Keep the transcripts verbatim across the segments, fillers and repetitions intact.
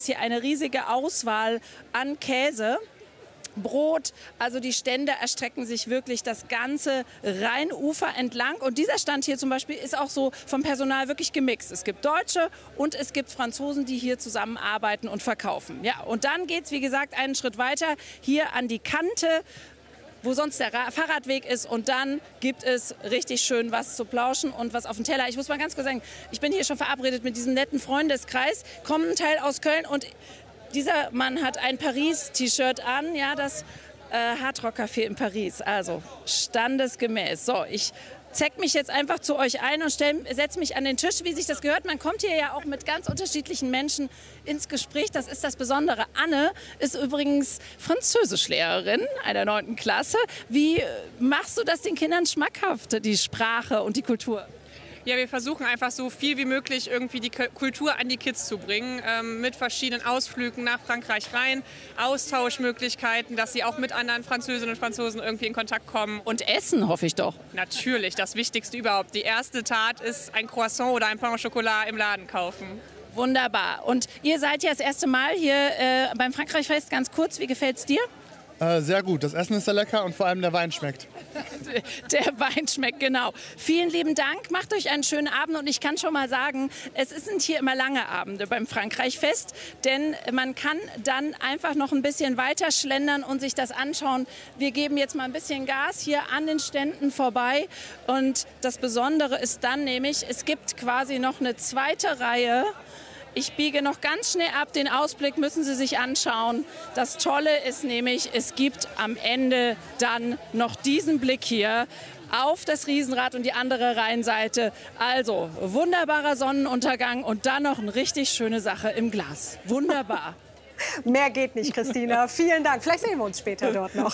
Hier eine riesige Auswahl an Käse. Brot, also die Stände erstrecken sich wirklich das ganze Rheinufer entlang. Und dieser Stand hier zum Beispiel ist auch so vom Personal wirklich gemixt. Es gibt Deutsche und es gibt Franzosen, die hier zusammenarbeiten und verkaufen. Ja, und dann geht es, wie gesagt, einen Schritt weiter hier an die Kante, wo sonst der Fahrradweg ist. Und dann gibt es richtig schön was zu plauschen und was auf dem Teller. Ich muss mal ganz kurz sagen, ich bin hier schon verabredet mit diesem netten Freundeskreis, kommen ein Teil aus Köln und dieser Mann hat ein Paris-T-Shirt an, ja, das äh, Hardrock Café in Paris, also standesgemäß. So, ich zeig mich jetzt einfach zu euch ein und setze mich an den Tisch, wie sich das gehört. Man kommt hier ja auch mit ganz unterschiedlichen Menschen ins Gespräch. Das ist das Besondere. Anne ist übrigens Französischlehrerin einer neunten Klasse. Wie machst du das den Kindern schmackhaft, die Sprache und die Kultur? Ja, wir versuchen einfach so viel wie möglich irgendwie die Kultur an die Kids zu bringen, ähm, mit verschiedenen Ausflügen nach Frankreich rein, Austauschmöglichkeiten, dass sie auch mit anderen Französinnen und Franzosen irgendwie in Kontakt kommen. Und essen, hoffe ich doch. Natürlich, das Wichtigste überhaupt. Die erste Tat ist ein Croissant oder ein Pain au Chocolat im Laden kaufen. Wunderbar. Und ihr seid ja das erste Mal hier äh, beim Frankreichfest. Ganz kurz, wie gefällt's dir? Äh, sehr gut. Das Essen ist sehr lecker und vor allem der Wein schmeckt. Der Wein schmeckt, genau. Vielen lieben Dank. Macht euch einen schönen Abend. Und ich kann schon mal sagen, es sind hier immer lange Abende beim Frankreichfest. Denn man kann dann einfach noch ein bisschen weiter schlendern und sich das anschauen. Wir geben jetzt mal ein bisschen Gas hier an den Ständen vorbei. Und das Besondere ist dann nämlich, es gibt quasi noch eine zweite Reihe. Ich biege noch ganz schnell ab, den Ausblick müssen Sie sich anschauen. Das Tolle ist nämlich, es gibt am Ende dann noch diesen Blick hier auf das Riesenrad und die andere Rheinseite. Also wunderbarer Sonnenuntergang und dann noch eine richtig schöne Sache im Glas. Wunderbar. Mehr geht nicht, Christina. Vielen Dank. Vielleicht sehen wir uns später dort noch.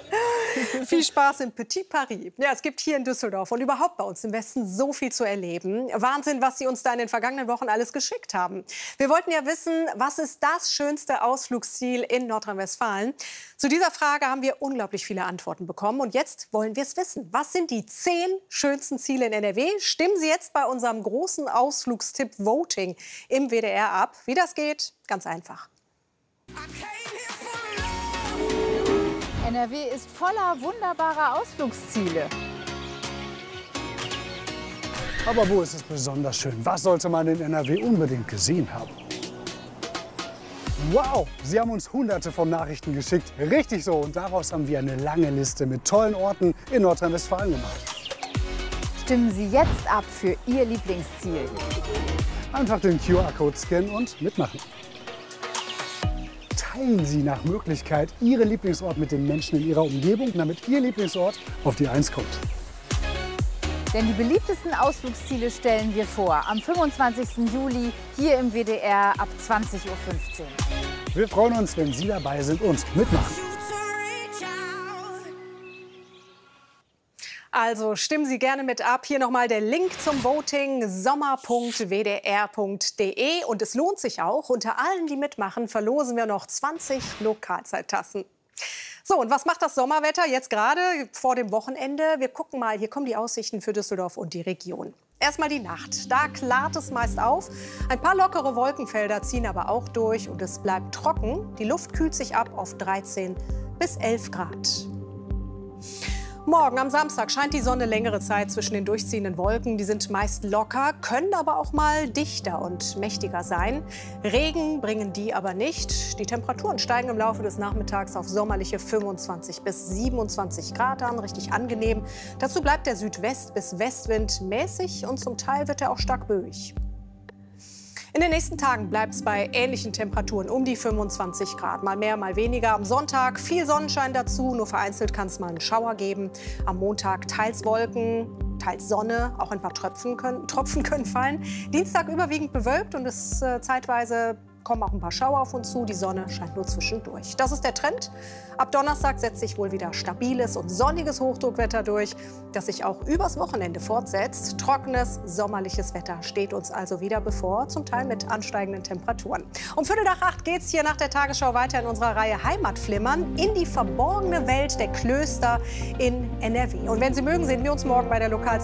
Viel Spaß in Petit Paris. Ja, es gibt hier in Düsseldorf und überhaupt bei uns im Westen so viel zu erleben. Wahnsinn, was Sie uns da in den vergangenen Wochen alles geschickt haben. Wir wollten ja wissen, was ist das schönste Ausflugsziel in Nordrhein-Westfalen? Zu dieser Frage haben wir unglaublich viele Antworten bekommen. Und jetzt wollen wir es wissen. Was sind die zehn schönsten Ziele in N R W? Stimmen Sie jetzt bei unserem großen Ausflugstipp Voting im W D R ab. Wie das geht? Ganz einfach. N R W ist voller wunderbarer Ausflugsziele. Aber wo ist es besonders schön? Was sollte man in N R W unbedingt gesehen haben? Wow, Sie haben uns hunderte von Nachrichten geschickt. Richtig so. Und daraus haben wir eine lange Liste mit tollen Orten in Nordrhein-Westfalen gemacht. Stimmen Sie jetzt ab für Ihr Lieblingsziel. Einfach den Q R-Code scannen und mitmachen. Teilen Sie nach Möglichkeit Ihren Lieblingsort mit den Menschen in Ihrer Umgebung, damit Ihr Lieblingsort auf die Eins kommt. Denn die beliebtesten Ausflugsziele stellen wir vor. Am fünfundzwanzigsten Juli hier im W D R ab zwanzig Uhr fünfzehn. Wir freuen uns, wenn Sie dabei sind und mitmachen. Also stimmen Sie gerne mit ab. Hier nochmal der Link zum Voting sommer punkt w d r punkt d e. Und es lohnt sich auch. Unter allen, die mitmachen, verlosen wir noch zwanzig Lokalzeittassen. So, und was macht das Sommerwetter jetzt gerade vor dem Wochenende? Wir gucken mal, hier kommen die Aussichten für Düsseldorf und die Region. Erstmal die Nacht. Da klart es meist auf. Ein paar lockere Wolkenfelder ziehen aber auch durch und es bleibt trocken. Die Luft kühlt sich ab auf dreizehn bis elf Grad. Morgen am Samstag scheint die Sonne längere Zeit zwischen den durchziehenden Wolken. Die sind meist locker, können aber auch mal dichter und mächtiger sein. Regen bringen die aber nicht. Die Temperaturen steigen im Laufe des Nachmittags auf sommerliche fünfundzwanzig bis siebenundzwanzig Grad an. Richtig angenehm. Dazu bleibt der Südwest- bis Westwind mäßig und zum Teil wird er auch stark böig. In den nächsten Tagen bleibt es bei ähnlichen Temperaturen um die fünfundzwanzig Grad. Mal mehr, mal weniger. Am Sonntag viel Sonnenschein dazu. Nur vereinzelt kann es mal einen Schauer geben. Am Montag teils Wolken, teils Sonne. Auch ein paar Tropfen können, Tropfen können fallen. Dienstag überwiegend bewölkt und es äh, zeitweise kommen auch ein paar Schauer auf uns zu. Die Sonne scheint nur zwischendurch. Das ist der Trend. Ab Donnerstag setzt sich wohl wieder stabiles und sonniges Hochdruckwetter durch, das sich auch übers Wochenende fortsetzt. Trockenes, sommerliches Wetter steht uns also wieder bevor, zum Teil mit ansteigenden Temperaturen. Um Viertel nach acht geht es hier nach der Tagesschau weiter in unserer Reihe Heimatflimmern in die verborgene Welt der Klöster in N R W. Und wenn Sie mögen, sehen wir uns morgen bei der Lokalzeit